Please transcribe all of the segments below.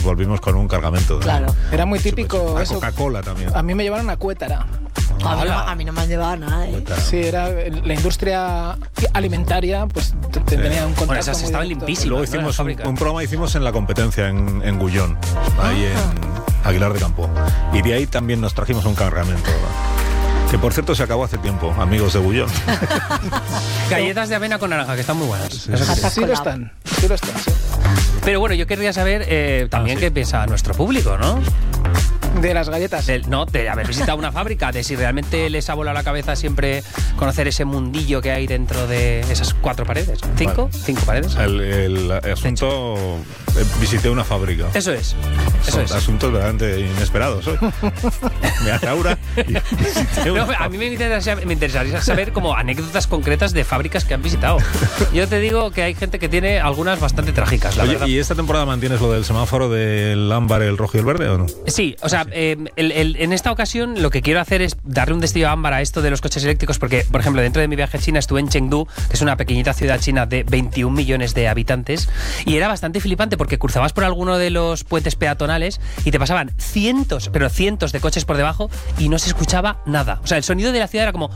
volvimos con un cargamento. Claro. Era muy típico A eso. Coca-Cola también. A mí me llevaron a Cuétara. A mí no me han llevado nada, ¿eh? Sí, era la industria alimentaria, pues tenía un contacto. Bueno, esas muy estaban directo. limpísimas. Luego ¿no? hicimos Las fábricas. un programa hicimos en la competencia en Gullón, ahí en Aguilar de Campo. Y de ahí también nos trajimos un cargamento, ¿verdad? Que por cierto se acabó hace tiempo, amigos de Gullón. Galletas de avena con naranja, que están muy buenas. Sí. Eso sí. Sí lo están, sí. Pero bueno, yo querría saber también sí. qué piensa nuestro público, ¿no? De las galletas. De haber visitado una fábrica, de si realmente les ha volado la cabeza siempre conocer ese mundillo que hay dentro de esas 4 paredes. ¿5? Vale. 5 paredes. El asunto, visité una fábrica. Eso es. Eso es. Asuntos verdaderamente inesperados hoy. Me hace Aura y visité una No, a mí fábrica. me interesaría saber como anécdotas concretas de fábricas que han visitado. Yo te digo que hay gente que tiene algunas bastante trágicas, la Oye, verdad. ¿y esta temporada mantienes lo del semáforo del ámbar, el rojo y el verde o no? Sí, o sea, en esta ocasión lo que quiero hacer es darle un destello ámbar a esto de los coches eléctricos porque, por ejemplo, dentro de mi viaje a China estuve en Chengdu, que es una pequeñita ciudad china de 21 millones de habitantes, y era bastante flipante porque cruzabas por alguno de los puentes peatonales y te pasaban cientos de coches por debajo y no se escuchaba nada. O sea, el sonido de la ciudad era como...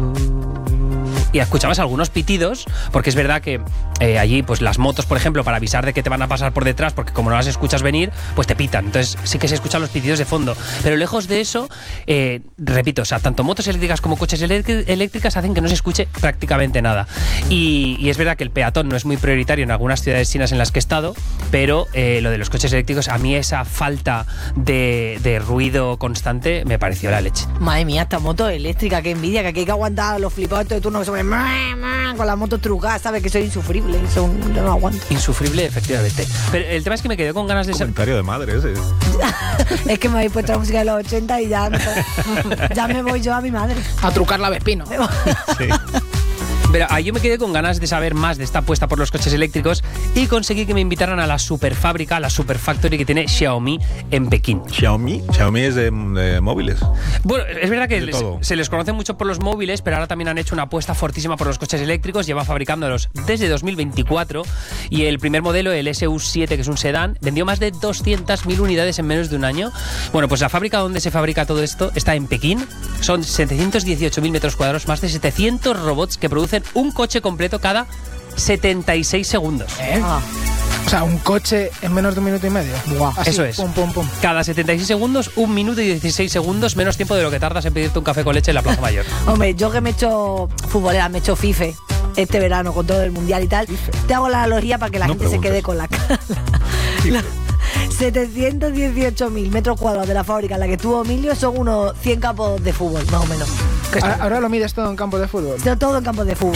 Y escuchabas algunos pitidos, porque es verdad que allí pues las motos, por ejemplo, para avisar de que te van a pasar por detrás, porque como no las escuchas venir, pues te pitan. Entonces sí que se escuchan los pitidos de fondo. Pero lejos de eso, repito, o sea, tanto motos eléctricas como coches eléctricas hacen que no se escuche prácticamente nada. Y es verdad que el peatón no es muy prioritario en algunas ciudades chinas en las que he estado, pero lo de los coches eléctricos, a mí esa falta de ruido constante me pareció la leche. Madre mía, esta moto eléctrica, qué envidia, que aquí hay que aguantar los flipados de turno que se ponen con la moto trucada, ¿sabes? Que soy insufrible, yo no aguanto. Insufrible, efectivamente. Pero el tema es que me quedé con ganas de ser... Comentario de madre ese. Es que me habéis puesto la música de los 80 y ya me voy yo a mi madre. A trucar la Vespino. Sí. Pero ahí yo me quedé con ganas de saber más de esta apuesta por los coches eléctricos y conseguí que me invitaran a la superfábrica, a la superfactory que tiene Xiaomi en Pekín. Xiaomi es de móviles. Bueno, es verdad que De todo. se les conoce mucho por los móviles, pero ahora también han hecho una apuesta fortísima por los coches eléctricos. Llevan fabricándolos desde 2024 y el primer modelo, el SU7, que es un sedán, vendió más de 200.000 unidades en menos de un año. Bueno, pues la fábrica donde se fabrica todo esto está en Pekín. Son 718.000 metros cuadrados, más de 700 robots que producen un coche completo cada 76 segundos. O sea, un coche en menos de 1 minuto y medio. Buah. Así, Eso es. Pum, pum, pum. Cada 76 segundos, 1 minuto y 16 segundos, menos tiempo de lo que tardas en pedirte un café con leche en la Plaza Mayor. Hombre, yo que me he hecho futbolera, me he hecho FIFE este verano con todo el mundial y tal, te hago la analogía para que la No gente se preguntes. quede con la cara. 718.000 metros cuadrados de la fábrica en la que estuvo Emilio son unos 100 campos de fútbol, más o menos. Ahora lo mides todo en campos de fútbol. Todo en campos de fútbol.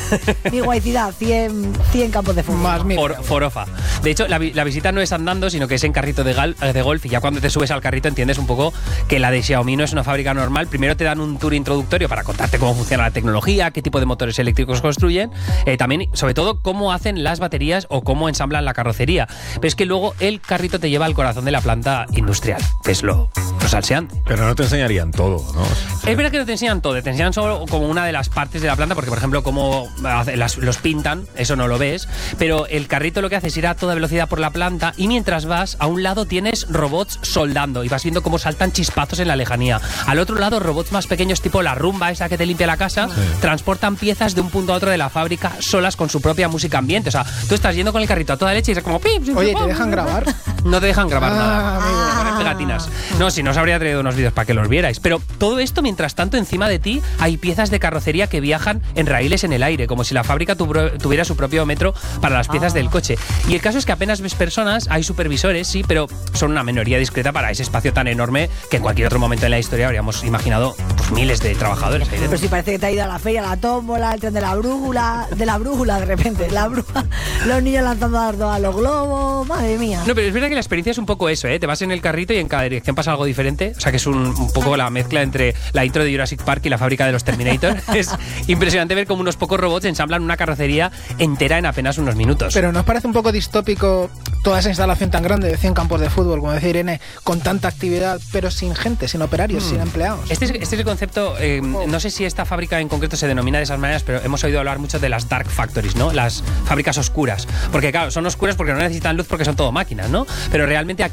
Mi guaycidad, 100 campos de fútbol. Más mil. Forofa. De hecho, la visita no es andando, sino que es en carrito de golf, y ya cuando te subes al carrito entiendes un poco que la de Xiaomi no es una fábrica normal. Primero te dan un tour introductorio para contarte cómo funciona la tecnología, qué tipo de motores eléctricos construyen, también, sobre todo, cómo hacen las baterías o cómo ensamblan la carrocería. Pero es que luego el carrito te lleva al corazón de la planta industrial, que es lo salseante. Pero no te enseñarían todo, ¿no? Es verdad que no te enseñan todo, te enseñan solo como una de las partes de la planta, porque por ejemplo cómo los pintan, eso no lo ves, pero el carrito lo que hace es ir a toda velocidad por la planta y mientras vas, a un lado tienes robots soldando y vas viendo cómo saltan chispazos en la lejanía. Al otro lado, robots más pequeños tipo la Rumba, esa que te limpia la casa, transportan piezas de un punto a otro de la fábrica solas con su propia música ambiente. O sea, tú estás yendo con el carrito a toda leche y es como... Oye, ¿te dejan grabar? No te dejan grabar nada. amigo. Ponen pegatinas. No, si no os habría traído unos vídeos para que los vierais. Pero todo esto, mientras tanto, encima de ti hay piezas de carrocería que viajan en raíles en el aire, como si la fábrica tuviera su propio metro para las piezas del coche. Y el caso es que apenas ves personas, hay supervisores, sí, pero son una minoría discreta para ese espacio tan enorme que en cualquier otro momento en la historia habríamos imaginado pues, miles de trabajadores ahí dentro. Pero si parece que te ha ido a la feria, la tómbola, el tren de la brújula de repente, los niños lanzando dardos a los globos, madre mía. No, pero es verdad que la experiencia es un poco eso, ¿eh? Te vas en el carrito y en cada dirección pasa algo diferente. O sea, que es un poco la mezcla entre la intro de Jurassic Park y la fábrica de los Terminator. Es impresionante ver cómo unos pocos robots ensamblan una carrocería entera en apenas unos minutos. Pero ¿no os parece un poco distópico toda esa instalación tan grande de 100 campos de fútbol, como decía Irene, con tanta actividad, pero sin gente, sin operarios, sin empleados? Este es el concepto, no sé si esta fábrica en concreto se denomina de esas maneras, pero hemos oído hablar mucho de las dark factories, ¿no? Las fábricas oscuras. Porque claro, son oscuras porque no necesitan luz porque son todo máquinas, ¿no? Pero realmente aquí